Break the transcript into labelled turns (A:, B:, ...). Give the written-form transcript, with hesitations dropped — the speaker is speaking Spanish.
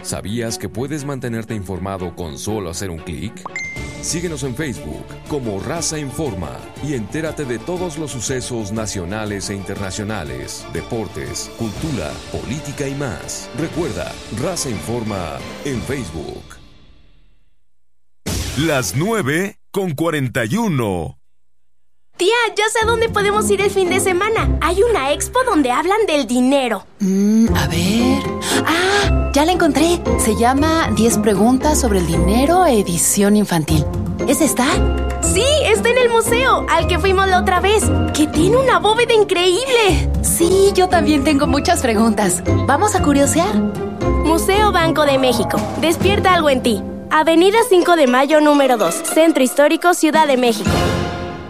A: ¿Sabías que puedes mantenerte informado con solo hacer un clic? Síguenos en Facebook como Raza Informa y entérate de todos los sucesos nacionales e internacionales, deportes, cultura, política y más. Recuerda, Raza Informa en Facebook.
B: Las 9:41.
C: Tía, ya sé a dónde podemos ir el fin de semana. Hay una expo donde hablan del dinero.
D: A ver... ya la encontré. Se llama 10 preguntas sobre el dinero, edición infantil. ¿Esa está?
C: Sí, está en el museo, al que fuimos la otra vez, que tiene una bóveda increíble.
D: Sí, yo también tengo muchas preguntas. ¿Vamos a curiosear?
C: Museo Banco de México. Despierta algo en ti. Avenida 5 de Mayo, número 2, Centro Histórico, Ciudad de México.